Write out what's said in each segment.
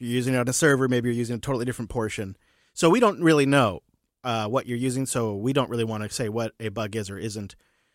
If you're using it on a server, maybe you're using a totally different portion. So we don't really know what you're using, so we don't really want to say what a bug is or isn't.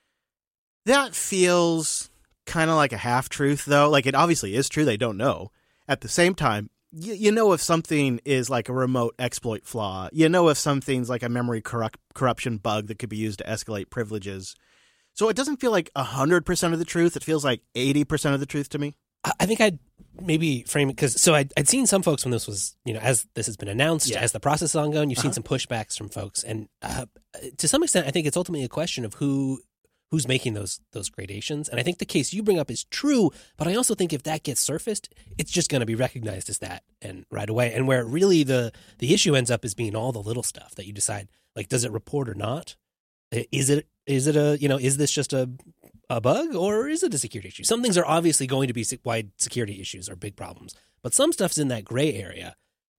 That feels kind of like a half-truth, though. Like, it obviously is true. They don't know. At the same time, you know if something is like a remote exploit flaw. You know if something's like a memory corruption bug that could be used to escalate privileges. So it doesn't feel like 100% of the truth. It feels like 80% of the truth to me. I think I'd maybe frame it because I'd seen some folks when this was, as this has been announced, as the process is ongoing, you've seen some pushbacks from folks. And to some extent, I think it's ultimately a question of who's making those gradations. And I think the case you bring up is true, but I also think if that gets surfaced, it's just going to be recognized as that and right away. And where really the issue ends up is being all the little stuff that you decide, like, does it report or not? Is this just a bug or is it a security issue? Some things are obviously going to be wide security issues or big problems, but some stuff's in that gray area.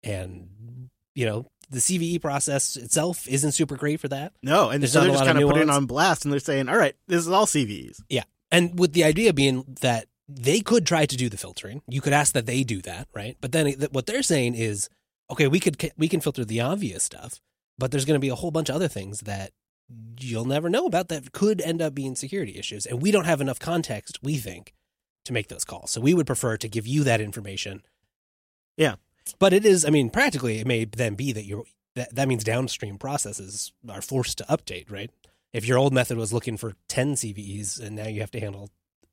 And, the CVE process itself isn't super great for that. No, and so they're just kind of putting it on blast and they're saying, all right, this is all CVEs. Yeah. And with the idea being that they could try to do the filtering. You could ask that they do that, right? But then what they're saying is, okay, we can filter the obvious stuff, but there's going to be a whole bunch of other things that you'll never know about that could end up being security issues. And we don't have enough context, we think, to make those calls. So we would prefer to give you that information. Yeah. But it is, practically it may then be that that means downstream processes are forced to update, right? If your old method was looking for 10 CVEs and now you have to handle,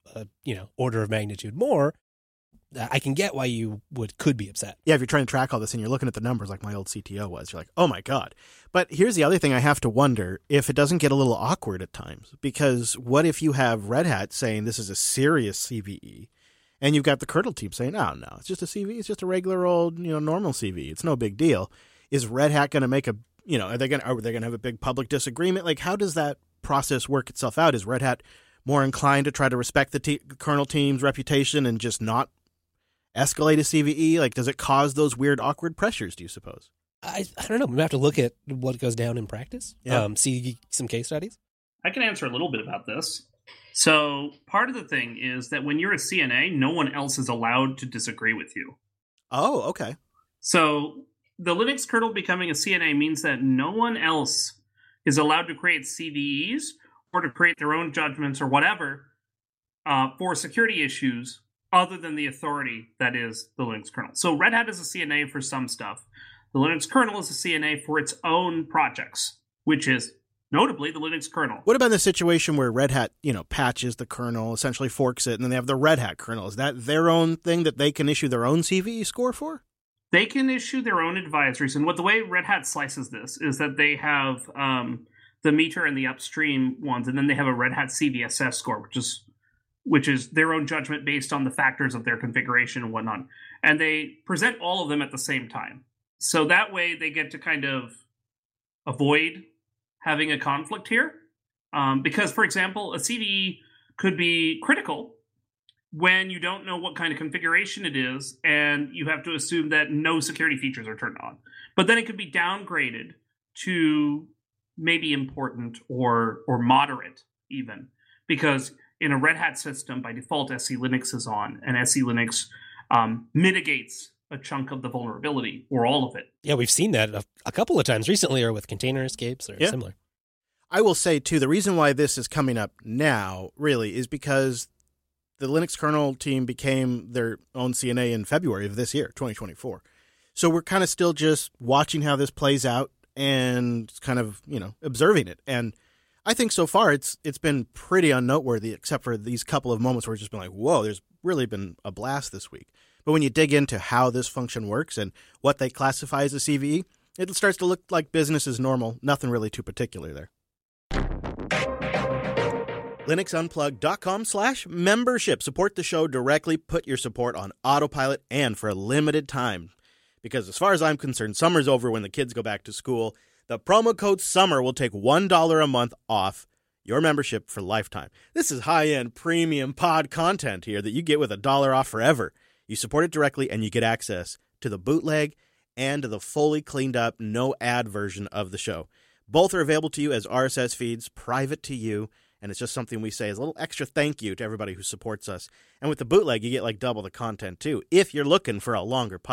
order of magnitude more, I can get why you could be upset. Yeah, if you're trying to track all this and you're looking at the numbers like my old CTO was, you're like, oh my God. But here's the other thing I have to wonder if it doesn't get a little awkward at times. Because what if you have Red Hat saying this is a serious CVE and you've got the kernel team saying, oh, no, it's just a CVE. It's just a regular old, normal CVE. It's no big deal. Is Red Hat going to make are they going to have a big public disagreement? Like, how does that process work itself out? Is Red Hat more inclined to try to respect the kernel team's reputation and just not escalate a CVE? Like, does it cause those weird, awkward pressures, do you suppose? I don't know. We have to look at what goes down in practice. Yeah. See some case studies. I can answer a little bit about this. So part of the thing is that when you're a CNA, no one else is allowed to disagree with you. Oh, okay. So the Linux kernel becoming a CNA means that no one else is allowed to create CVEs or to create their own judgments or whatever for security issues other than the authority that is the Linux kernel. So Red Hat is a CNA for some stuff. The Linux kernel is a CNA for its own projects, which is notably the Linux kernel. What about the situation where Red Hat, patches the kernel, essentially forks it, and then they have the Red Hat kernel? Is that their own thing that they can issue their own CVE score for? They can issue their own advisories. And the way Red Hat slices this is that they have the meter and the upstream ones, and then they have a Red Hat CVSS score, which is their own judgment based on the factors of their configuration and whatnot. And they present all of them at the same time. So that way they get to kind of avoid having a conflict here. Because, for example, a CVE could be critical when you don't know what kind of configuration it is, and you have to assume that no security features are turned on. But then it could be downgraded to maybe important or moderate even, because in a Red Hat system, by default, SE Linux is on, and SE Linux mitigates a chunk of the vulnerability or all of it. Yeah, we've seen that a couple of times recently, or with container escapes or similar. I will say, too, the reason why this is coming up now, really, is because the Linux kernel team became their own CNA in February of this year, 2024. So we're kind of still just watching how this plays out and kind of, observing it. And I think so far it's been pretty unnoteworthy, except for these couple of moments where it's just been like, whoa, there's really been a blast this week. But when you dig into how this function works and what they classify as a CVE, it starts to look like business as normal. Nothing really too particular there. LinuxUnplugged.com/membership. Support the show directly. Put your support on autopilot and for a limited time. Because as far as I'm concerned, summer's over when the kids go back to school. The promo code SUMMER will take $1 a month off your membership for lifetime. This is high-end premium pod content here that you get with $1 off forever. You support it directly and you get access to the bootleg and to the fully cleaned up, no ad version of the show. Both are available to you as RSS feeds, private to you. And it's just something we say as a little extra thank you to everybody who supports us. And with the bootleg, you get like double the content too, if you're looking for a longer podcast.